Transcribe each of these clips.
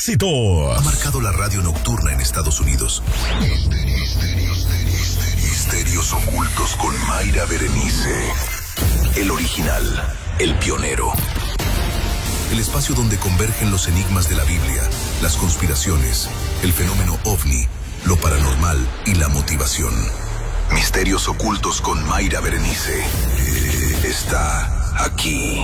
éxito. Ha marcado la radio nocturna en Estados Unidos. Misterios ocultos con Mayra Berenice. El original, el pionero. El espacio donde convergen los enigmas de la Biblia, las conspiraciones, el fenómeno ovni, lo paranormal y la motivación. Misterios ocultos con Mayra Berenice. Está aquí.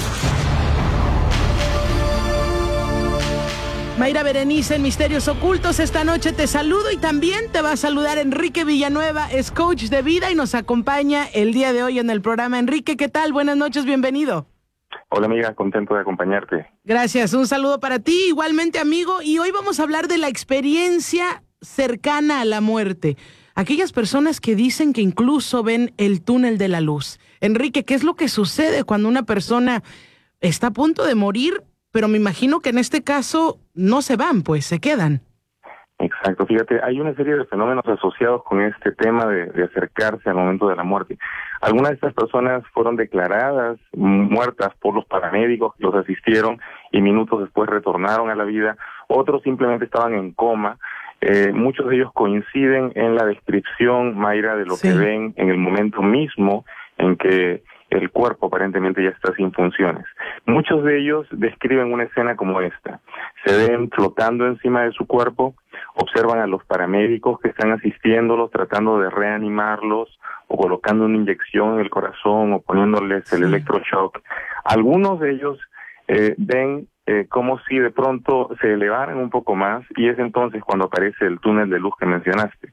Mayra Berenice en Misterios Ocultos. Esta noche te saludo y también te va a saludar Enrique Villanueva, es coach de vida y nos acompaña el día de hoy en el programa. Enrique, ¿qué tal? Buenas noches, bienvenido. Hola amiga, contento de acompañarte. Gracias, un saludo para ti, igualmente amigo, y hoy vamos a hablar de la experiencia cercana a la muerte. Aquellas personas que dicen que incluso ven el túnel de la luz. Enrique, ¿qué es lo que sucede cuando una persona está a punto de morir? Pero me imagino que en este caso no se van, pues se quedan. Exacto, fíjate, hay una serie de fenómenos asociados con este tema de acercarse al momento de la muerte. Algunas de estas personas fueron declaradas muertas por los paramédicos que los asistieron y minutos después retornaron a la vida. Otros simplemente estaban en coma. Muchos de ellos coinciden en la descripción, Mayra, de lo que ven en el momento mismo en que el cuerpo aparentemente ya está sin funciones. Muchos de ellos describen una escena como esta. Se ven flotando encima de su cuerpo, observan a los paramédicos que están asistiéndolos, tratando de reanimarlos, o colocando una inyección en el corazón, o poniéndoles el electroshock. Algunos de ellos ven como si de pronto se elevaran un poco más, y es entonces cuando aparece el túnel de luz que mencionaste.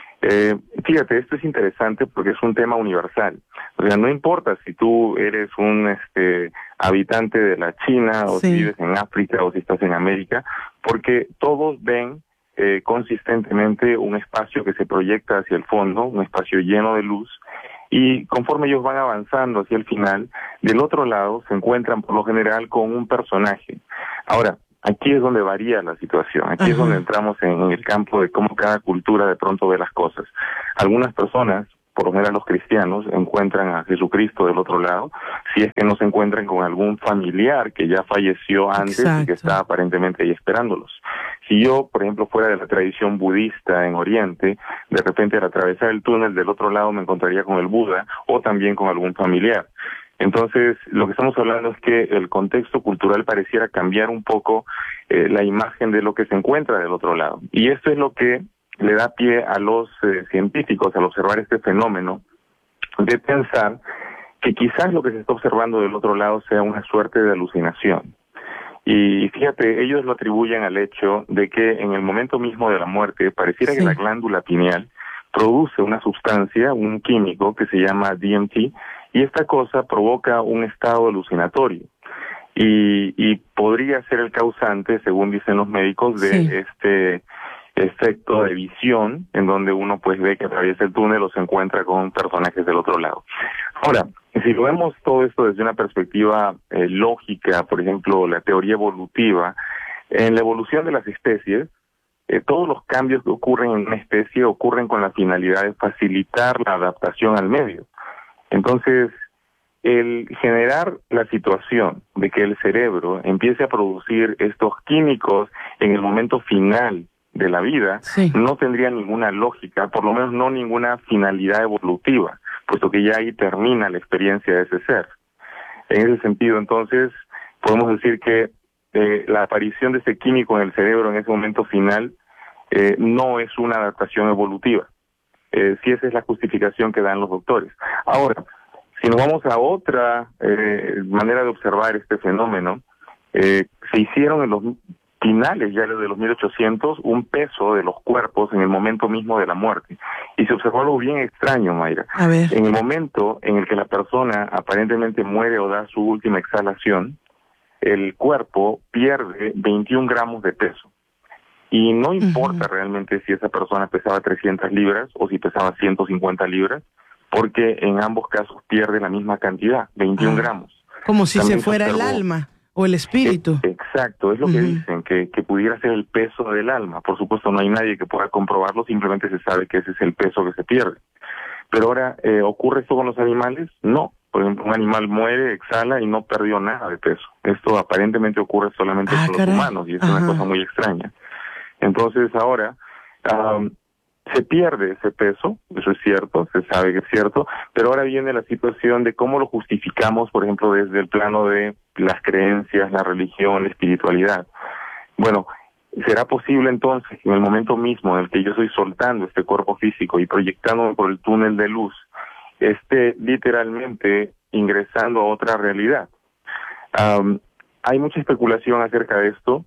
Fíjate, esto es interesante porque es un tema universal. O sea, no importa si tú eres un habitante de la China, o si vives en África, o si estás en América, porque todos ven consistentemente un espacio que se proyecta hacia el fondo, un espacio lleno de luz, y conforme ellos van avanzando hacia el final, del otro lado se encuentran por lo general con un personaje. Ahora, aquí es donde varía la situación, aquí es donde entramos en el campo de cómo cada cultura de pronto ve las cosas. Algunas personas, por lo general los cristianos, encuentran a Jesucristo del otro lado, si es que no se encuentran con algún familiar que ya falleció antes y que está aparentemente ahí esperándolos. Si yo, por ejemplo, fuera de la tradición budista en Oriente, de repente al atravesar el túnel del otro lado me encontraría con el Buda o también con algún familiar. Entonces, lo que estamos hablando es que el contexto cultural pareciera cambiar un poco la imagen de lo que se encuentra del otro lado. Y esto es lo que le da pie a los científicos al observar este fenómeno de pensar que quizás lo que se está observando del otro lado sea una suerte de alucinación. Y fíjate, ellos lo atribuyen al hecho de que en el momento mismo de la muerte pareciera que la glándula pineal produce una sustancia, un químico que se llama DMT, y esta cosa provoca un estado alucinatorio. Y podría ser el causante, según dicen los médicos, de este efecto de visión, en donde uno pues ve que atraviesa el túnel o se encuentra con personajes del otro lado. Ahora, si lo vemos todo esto desde una perspectiva lógica, por ejemplo, la teoría evolutiva, en la evolución de las especies, todos los cambios que ocurren en una especie ocurren con la finalidad de facilitar la adaptación al medio. Entonces, el generar la situación de que el cerebro empiece a producir estos químicos en el momento final de la vida, no tendría ninguna lógica, por lo menos no ninguna finalidad evolutiva, puesto que ya ahí termina la experiencia de ese ser. En ese sentido, entonces, podemos decir que la aparición de ese químico en el cerebro en ese momento final no es una adaptación evolutiva. Si esa es la justificación que dan los doctores. Ahora, si nos vamos a otra manera de observar este fenómeno, se hicieron en los finales ya de los 1800 un peso de los cuerpos en el momento mismo de la muerte. Y se observó algo bien extraño, Mayra. En el momento en el que la persona aparentemente muere o da su última exhalación, el cuerpo pierde 21 gramos de peso. Y no importa realmente si esa persona pesaba 300 libras o si pesaba 150 libras, porque en ambos casos pierde la misma cantidad, 21 gramos. Como si se fuera el alma o el espíritu. Exacto, es lo que dicen, que pudiera ser el peso del alma. Por supuesto, no hay nadie que pueda comprobarlo, simplemente se sabe que ese es el peso que se pierde. Pero ahora, ¿ocurre esto con los animales? No. Por ejemplo, un animal muere, exhala y no perdió nada de peso. Esto aparentemente ocurre solamente con los humanos y es una cosa muy extraña. Entonces ahora se pierde ese peso, eso es cierto, se sabe que es cierto, pero ahora viene la situación de cómo lo justificamos, por ejemplo, desde el plano de las creencias, la religión, la espiritualidad. Bueno, ¿será posible entonces, en el momento mismo en el que yo estoy soltando este cuerpo físico y proyectándome por el túnel de luz, esté literalmente ingresando a otra realidad? Hay mucha especulación acerca de esto.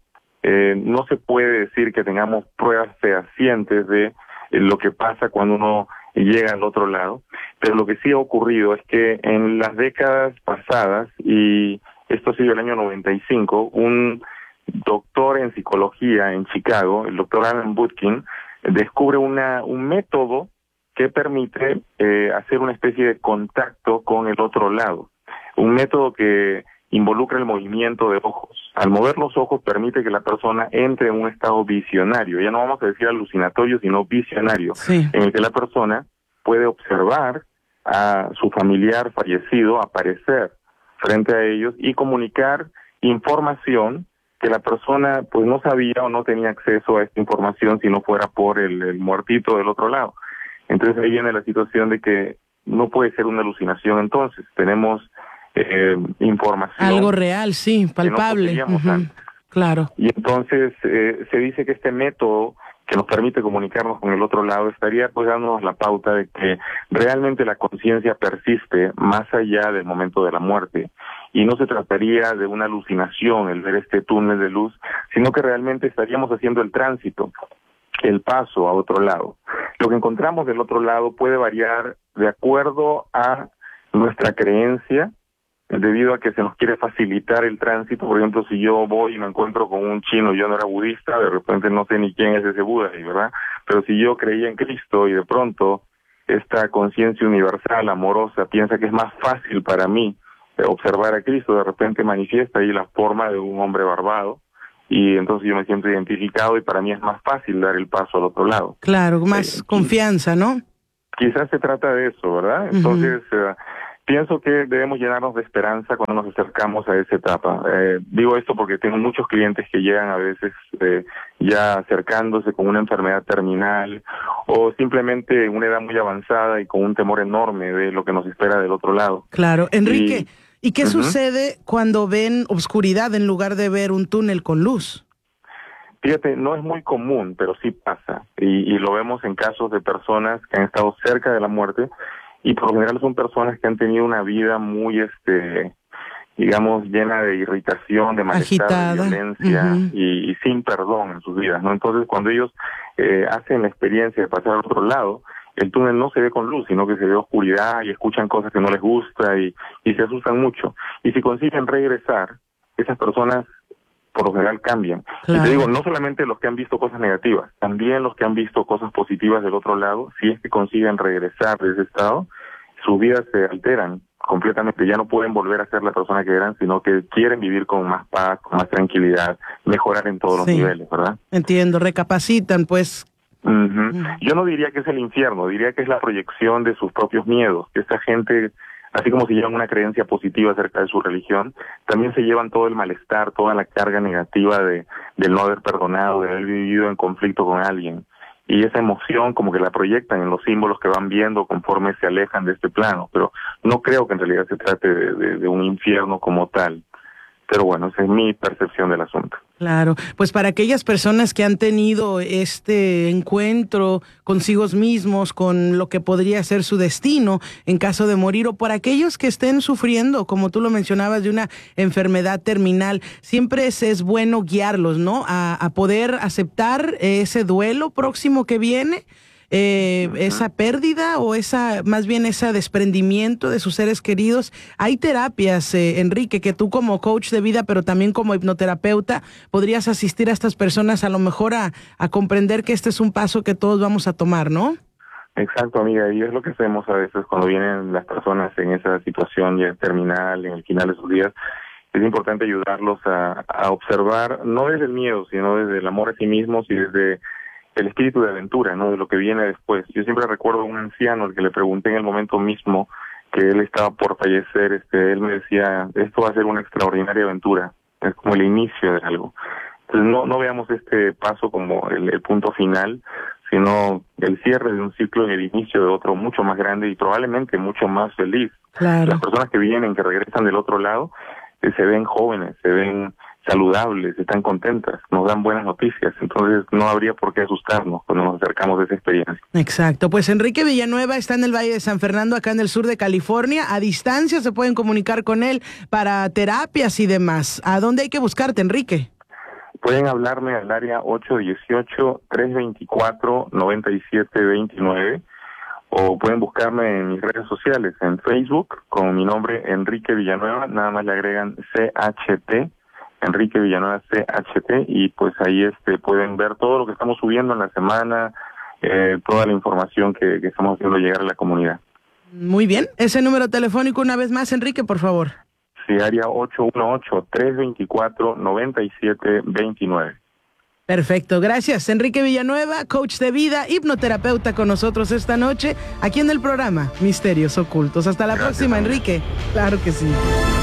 No se puede decir que tengamos pruebas fehacientes de lo que pasa cuando uno llega al otro lado, pero lo que sí ha ocurrido es que en las décadas pasadas, y esto ha sido el año 95, un doctor en psicología en Chicago, el doctor Alan Bootkin, descubre un método que permite hacer una especie de contacto con el otro lado, un método que involucra el movimiento de ojos. Al mover los ojos permite que la persona entre en un estado visionario, ya no vamos a decir alucinatorio, sino visionario, en el que la persona puede observar a su familiar fallecido aparecer frente a ellos y comunicar información que la persona pues no sabía o no tenía acceso a esta información si no fuera por el muertito del otro lado. Entonces ahí viene la situación de que no puede ser una alucinación. Entonces tenemos información. Algo real, sí, palpable. Claro. Y entonces se dice que este método que nos permite comunicarnos con el otro lado estaría pues dándonos la pauta de que realmente la conciencia persiste más allá del momento de la muerte. Y no se trataría de una alucinación el ver este túnel de luz, sino que realmente estaríamos haciendo el tránsito, el paso a otro lado. Lo que encontramos del otro lado puede variar de acuerdo a nuestra creencia, debido a que se nos quiere facilitar el tránsito. Por ejemplo, si yo voy y me encuentro con un chino, yo no era budista, de repente no sé ni quién es ese Buda, ¿verdad? Pero si yo creía en Cristo y de pronto esta conciencia universal, amorosa, piensa que es más fácil para mí observar a Cristo, de repente manifiesta ahí la forma de un hombre barbado, y entonces yo me siento identificado y para mí es más fácil dar el paso al otro lado. Claro, más confianza, ¿no? Quizás se trata de eso, ¿verdad? Entonces, pienso que debemos llenarnos de esperanza cuando nos acercamos a esa etapa. Digo esto porque tengo muchos clientes que llegan a veces ya acercándose con una enfermedad terminal o simplemente en una edad muy avanzada y con un temor enorme de lo que nos espera del otro lado. Claro. Enrique, ¿y qué sucede cuando ven oscuridad en lugar de ver un túnel con luz? Fíjate, no es muy común, pero sí pasa. Y lo vemos en casos de personas que han estado cerca de la muerte. Y por lo general son personas que han tenido una vida muy, digamos, llena de irritación, de malestar, agitada, de violencia y sin perdón en sus vidas, ¿no? Entonces, cuando ellos hacen la experiencia de pasar al otro lado, el túnel no se ve con luz, sino que se ve oscuridad y escuchan cosas que no les gusta y se asustan mucho. Y si consiguen regresar, esas personas por lo general cambian. Claro. Y te digo, no solamente los que han visto cosas negativas, también los que han visto cosas positivas del otro lado, si es que consiguen regresar de ese estado, sus vidas se alteran completamente, ya no pueden volver a ser la persona que eran, sino que quieren vivir con más paz, con más tranquilidad, mejorar en todos los niveles, ¿verdad? Entiendo, recapacitan, pues. Yo no diría que es el infierno, diría que es la proyección de sus propios miedos, que esa gente, así como se llevan una creencia positiva acerca de su religión, también se llevan todo el malestar, toda la carga negativa del no haber perdonado, de haber vivido en conflicto con alguien. Y esa emoción como que la proyectan en los símbolos que van viendo conforme se alejan de este plano. Pero no creo que en realidad se trate de un infierno como tal. Pero bueno, esa es mi percepción del asunto. Claro, pues para aquellas personas que han tenido este encuentro consigo mismos, con lo que podría ser su destino en caso de morir, o por aquellos que estén sufriendo, como tú lo mencionabas, de una enfermedad terminal, siempre es bueno guiarlos, ¿no? A poder aceptar ese duelo próximo que viene, esa pérdida o más bien ese desprendimiento de sus seres queridos. Hay terapias, Enrique, que tú como coach de vida, pero también como hipnoterapeuta, podrías asistir a estas personas a lo mejor a comprender que este es un paso que todos vamos a tomar, ¿no? Exacto, amiga, y es lo que hacemos a veces cuando vienen las personas en esa situación ya terminal, en el final de sus días. Es importante ayudarlos a observar, no desde el miedo, sino desde el amor a sí mismos y desde el espíritu de aventura, ¿no? De lo que viene después. Yo siempre recuerdo a un anciano al que le pregunté en el momento mismo que él estaba por fallecer, él me decía, esto va a ser una extraordinaria aventura, es como el inicio de algo. Entonces no veamos este paso como el punto final, sino el cierre de un ciclo y el inicio de otro mucho más grande y probablemente mucho más feliz. Claro. Las personas que vienen, que regresan del otro lado, se ven jóvenes, se ven saludables, están contentas, nos dan buenas noticias, entonces no habría por qué asustarnos cuando nos acercamos a esa experiencia. Exacto, pues Enrique Villanueva está en el Valle de San Fernando, acá en el sur de California, a distancia se pueden comunicar con él para terapias y demás. ¿A dónde hay que buscarte, Enrique? Pueden hablarme al área 818-324-9729 o pueden buscarme en mis redes sociales, en Facebook, con mi nombre Enrique Villanueva, nada más le agregan CHT, Enrique Villanueva CHT, y pues ahí pueden ver todo lo que estamos subiendo en la semana, toda la información que estamos haciendo llegar a la comunidad. Muy bien, ese número telefónico una vez más, Enrique, por favor. Sí, área 818-324-9729. Perfecto, gracias. Enrique Villanueva, coach de vida, hipnoterapeuta con nosotros esta noche, aquí en el programa Misterios Ocultos. Hasta la próxima, Enrique. Claro que sí.